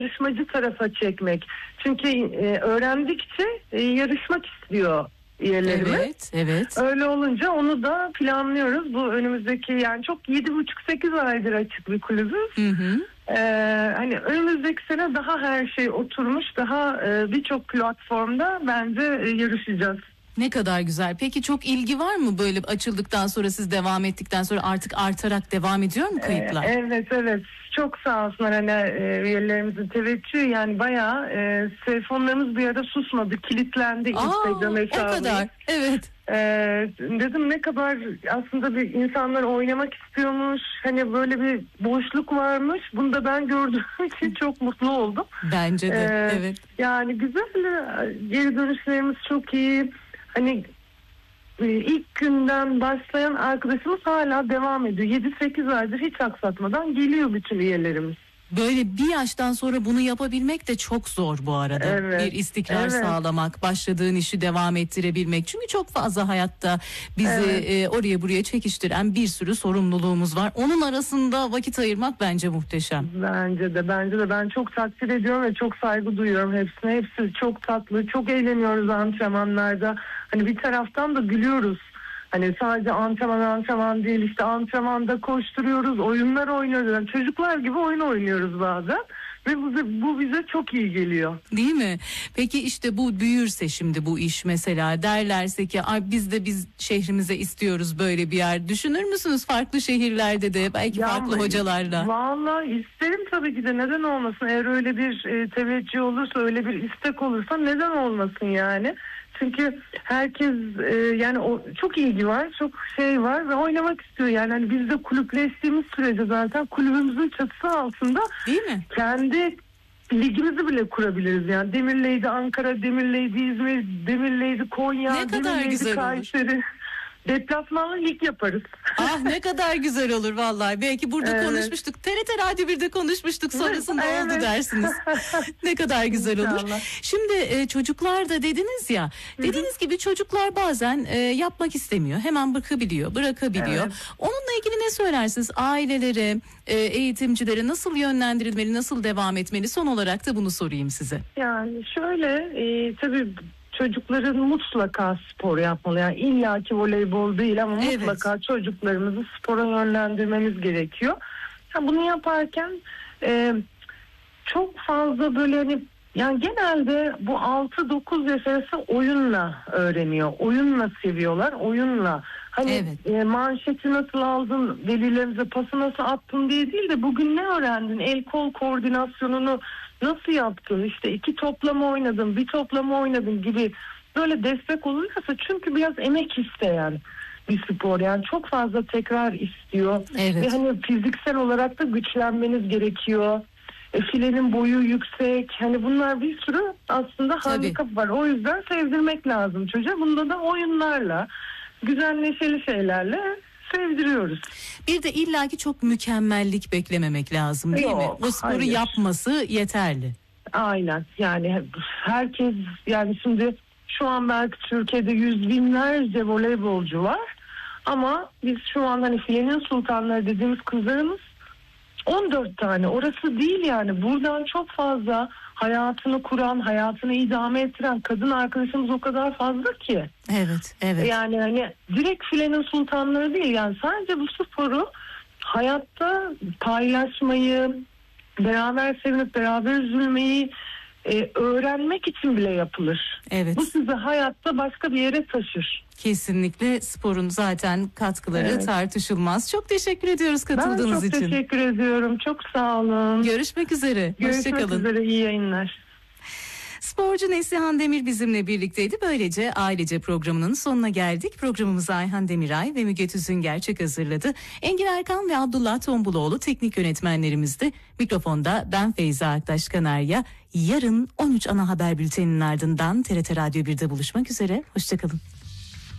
yarışmacı tarafa çekmek. Çünkü öğrendikçe yarışmak istiyor üyelerimiz. Evet, evet. Öyle olunca onu da planlıyoruz. Bu önümüzdeki, yani çok 7,5-8 aydır açık bir kulübüz. Hı hı. Hani önümüzdeki sene daha her şey oturmuş, daha birçok platformda bence yarışacağız. Ne kadar güzel. Peki çok ilgi var mı böyle açıldıktan sonra, siz devam ettikten sonra artık artarak devam ediyor mu kayıtlar? Evet. Çok sağ olsunlar hani üyelerimizin teveccühü, yani bayağı telefonlarımız bir ara susmadı, kilitlendi Instagram hesabı. O kadar, evet. Dedim ne kadar aslında bir insanlar oynamak istiyormuş, hani böyle bir boşluk varmış, bunu da ben gördüğüm için çok mutlu oldum. Bence de evet. Yani güzel, geri dönüşlerimiz çok iyi. Hani ilk günden başlayan arkadaşımız hala devam ediyor. 7-8 aydır hiç aksatmadan geliyor bütün üyelerimiz. Böyle bir yaştan sonra bunu yapabilmek de çok zor bu arada. Evet, Bir istikrar evet. sağlamak, başladığın işi devam ettirebilmek. Çünkü çok fazla hayatta bizi oraya buraya çekiştiren bir sürü sorumluluğumuz var. Onun arasında vakit ayırmak bence muhteşem. Bence de ben çok takdir ediyorum ve çok saygı duyuyorum hepsine. Hepsi çok tatlı, çok eğleniyoruz antrenmanlarda. Hani bir taraftan da gülüyoruz. Hani sadece antrenman değil, işte antrenmanda koşturuyoruz, oyunlar oynuyoruz. Yani çocuklar gibi oyun oynuyoruz bazen ve bu bize çok iyi geliyor. Değil mi? Peki işte bu büyürse şimdi bu iş, mesela derlerse ki biz şehrimize istiyoruz böyle bir yer. Düşünür müsünüz farklı şehirlerde de, belki farklı hocalarla? Vallahi isterim tabii ki de, neden olmasın? Eğer öyle bir teveccüh olursa, öyle bir istek olursa neden olmasın yani? Çünkü herkes yani çok ilgi var, çok şey var ve oynamak istiyor. Yani hani biz de kulüpleştiğimiz sürece zaten kulübümüzün çatısı altında değil mi? Kendi ligimizi bile kurabiliriz. Yani Demirleydi Ankara, Demirleydi İzmir, Demirleydi Konya, ne kadar Demirleydi güzel Kayseri. Olur. Deplasmanlı lig yaparız. Ne kadar güzel olur vallahi. Belki burada konuşmuştuk. TRT Radyo 1'de konuşmuştuk. Sonrasında oldu dersiniz. Ne kadar güzel olur. İnşallah. Şimdi çocuklar da dediniz ya. Dediğiniz gibi çocuklar bazen yapmak istemiyor. Hemen bırakabiliyor. Evet. Onunla ilgili ne söylersiniz? Ailelere, eğitimcilere nasıl yönlendirilmeli, nasıl devam etmeli? Son olarak da bunu sorayım size. Yani şöyle tabii çocukların mutlaka spor yapmalı. Yani illaki voleybol değil ama mutlaka çocuklarımızı spora yönlendirmemiz gerekiyor. Bunu yaparken çok fazla böyle hani, yani genelde bu 6-9 yaş arası oyunla öğreniyor. Oyunla seviyorlar. Oyunla. Hani manşeti nasıl aldın, velilerimize pası nasıl attın diye değil de bugün ne öğrendin? El kol koordinasyonunu nasıl yaptın? İşte 2 toplama oynadın, 1 toplama oynadın gibi böyle destek olursa, çünkü biraz emek isteyen bir spor. Yani çok fazla tekrar istiyor. Ve hani fiziksel olarak da güçlenmeniz gerekiyor. Filenin boyu yüksek. Hani bunlar bir sürü aslında handikap var. O yüzden sevdirmek lazım çocuğa. Bunda da oyunlarla, güzel neşeli şeylerle sevdiriyoruz. Bir de illaki çok mükemmellik beklememek lazım değil mi? O sporu yapması yeterli. Aynen. Yani herkes, yani şimdi şu an belki Türkiye'de yüz binlerce voleybolcu var. Ama biz şu an hani filenin sultanları dediğimiz kızlarımız 14 tane. Orası değil yani. Buradan çok fazla hayatını kuran, hayatını idame ettiren kadın arkadaşımız o kadar fazla ki. Evet. Yani hani direkt filenin sultanları değil. Yani sadece bu sporu hayatta paylaşmayı, beraber sevinip beraber üzülmeyi öğrenmek için bile yapılır. Bu sizi hayatta başka bir yere taşır. Kesinlikle sporun zaten katkıları tartışılmaz. Çok teşekkür ediyoruz katıldığınız için. Ben çok teşekkür ediyorum. Çok sağ olun. Görüşmek üzere. Görüşmek üzere. İyi yayınlar. Sporcu Neslihan Demir bizimle birlikteydi. Böylece Ailece programının sonuna geldik. Programımızı Ayhan Demiray ve Müge Tüzüngerçek hazırladı. Engin Erkan ve Abdullah Tombuloğlu teknik yönetmenlerimizdi. Mikrofonda ben Feyza Aktaş Kanarya. Yarın 13 ana haber bülteninin ardından TRT Radyo 1'de buluşmak üzere. Hoşçakalın.